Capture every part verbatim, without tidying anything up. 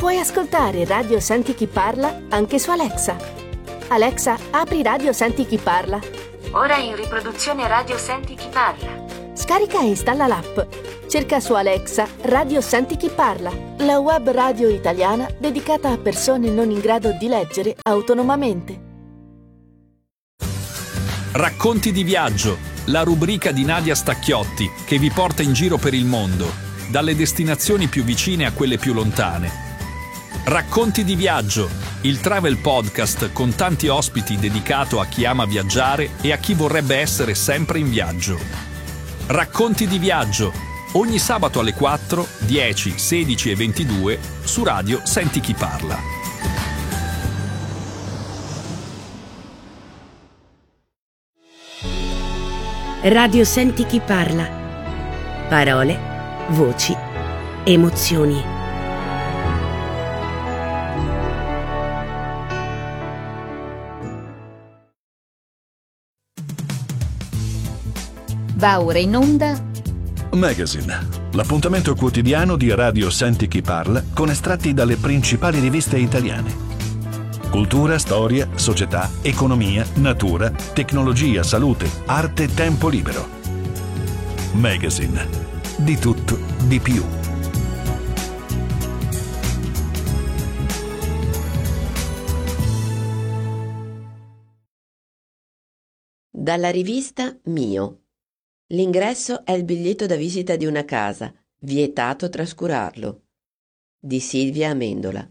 Puoi ascoltare Radio Senti Chi Parla anche su Alexa. Alexa, apri Radio Senti Chi Parla. Ora in riproduzione Radio Senti Chi Parla. Scarica e installa l'app. Cerca su Alexa Radio Senti Chi Parla, la web radio italiana dedicata a persone non in grado di leggere autonomamente. Racconti di viaggio, la rubrica di Nadia Stacchiotti che vi porta in giro per il mondo, dalle destinazioni più vicine a quelle più lontane. Racconti di viaggio, il travel podcast con tanti ospiti dedicato a chi ama viaggiare e a chi vorrebbe essere sempre in viaggio. Racconti di viaggio, ogni sabato alle quattro, dieci, sedici e ventidue su Radio Senti Chi Parla. Radio Senti Chi Parla. Parole, voci, emozioni. Va ora in onda Magazine, l'appuntamento quotidiano di Radio Senti Chi Parla con estratti dalle principali riviste italiane. Cultura, storia, società, economia, natura, tecnologia, salute, arte, tempo libero. Magazine, di tutto, di più. Dalla rivista Mio. L'ingresso è il biglietto da visita di una casa, vietato trascurarlo. Di Silvia Amendola.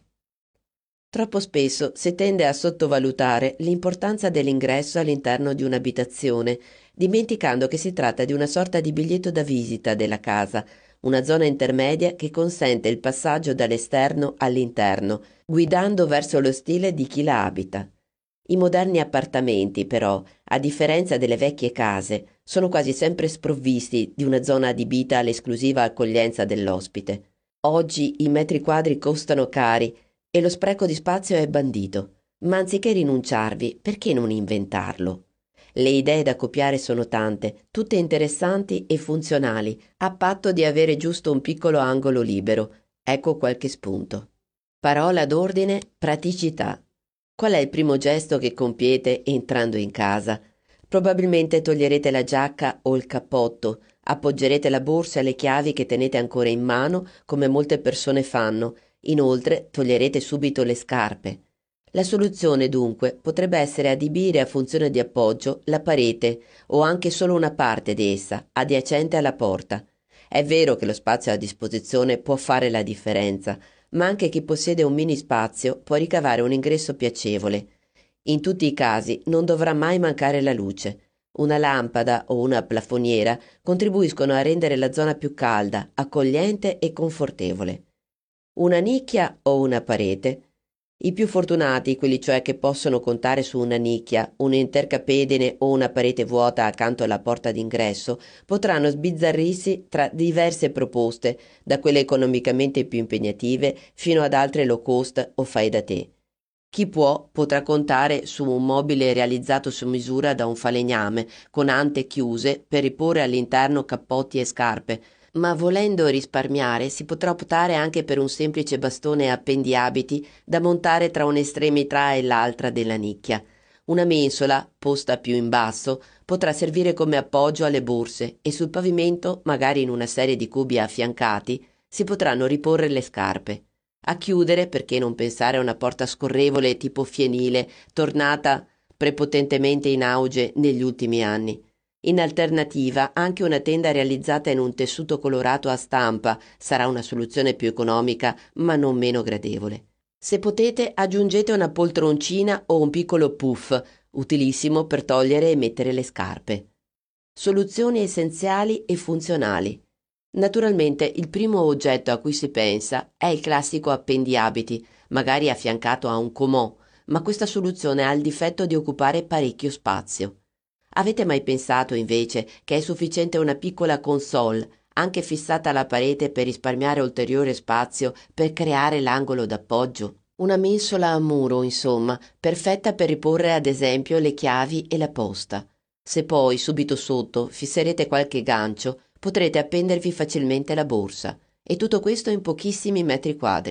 Troppo spesso si tende a sottovalutare l'importanza dell'ingresso all'interno di un'abitazione, dimenticando che si tratta di una sorta di biglietto da visita della casa, una zona intermedia che consente il passaggio dall'esterno all'interno, guidando verso lo stile di chi la abita. I moderni appartamenti, però, a differenza delle vecchie case, sono quasi sempre sprovvisti di una zona adibita all'esclusiva accoglienza dell'ospite. Oggi i metri quadri costano cari e lo spreco di spazio è bandito, ma anziché rinunciarvi, perché non inventarlo? Le idee da copiare sono tante, tutte interessanti e funzionali, a patto di avere giusto un piccolo angolo libero. Ecco qualche spunto. Parola d'ordine: praticità. Qual è il primo gesto che compiete entrando in casa? Probabilmente toglierete la giacca o il cappotto, appoggerete la borsa e le chiavi che tenete ancora in mano, come molte persone fanno. Inoltre toglierete subito le scarpe. La soluzione dunque potrebbe essere adibire a funzione di appoggio la parete o anche solo una parte di essa, adiacente alla porta. È vero che lo spazio a disposizione può fare la differenza, ma anche chi possiede un mini spazio può ricavare un ingresso piacevole. In tutti i casi non dovrà mai mancare la luce. Una lampada o una plafoniera contribuiscono a rendere la zona più calda, accogliente e confortevole. Una nicchia o una parete? I più fortunati, quelli cioè che possono contare su una nicchia, un intercapedine o una parete vuota accanto alla porta d'ingresso, potranno sbizzarrirsi tra diverse proposte, da quelle economicamente più impegnative fino ad altre low cost o fai da te. Chi può potrà contare su un mobile realizzato su misura da un falegname, con ante chiuse per riporre all'interno cappotti e scarpe, ma volendo risparmiare si potrà optare anche per un semplice bastone appendiabiti da montare tra un'estremità e l'altra della nicchia. Una mensola, posta più in basso, potrà servire come appoggio alle borse e sul pavimento, magari in una serie di cubi affiancati, si potranno riporre le scarpe. A chiudere, perché non pensare a una porta scorrevole tipo fienile, tornata prepotentemente in auge negli ultimi anni. In alternativa, anche una tenda realizzata in un tessuto colorato a stampa sarà una soluzione più economica, ma non meno gradevole. Se potete, aggiungete una poltroncina o un piccolo puff, utilissimo per togliere e mettere le scarpe. Soluzioni essenziali e funzionali. Naturalmente, il primo oggetto a cui si pensa è il classico appendiabiti, magari affiancato a un comò, ma questa soluzione ha il difetto di occupare parecchio spazio. Avete mai pensato invece che è sufficiente una piccola console, anche fissata alla parete per risparmiare ulteriore spazio, per creare l'angolo d'appoggio? Una mensola a muro, insomma, perfetta per riporre ad esempio le chiavi e la posta. Se poi, subito sotto, fisserete qualche gancio, potrete appendervi facilmente la borsa. E tutto questo in pochissimi metri quadri.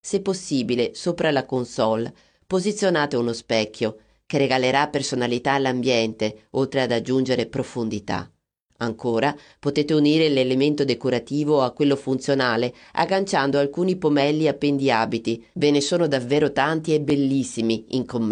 Se possibile, sopra la console, posizionate uno specchio che regalerà personalità all'ambiente, oltre ad aggiungere profondità. Ancora, potete unire l'elemento decorativo a quello funzionale agganciando alcuni pomelli appendiabiti. Ve ne sono davvero tanti e bellissimi in commercio.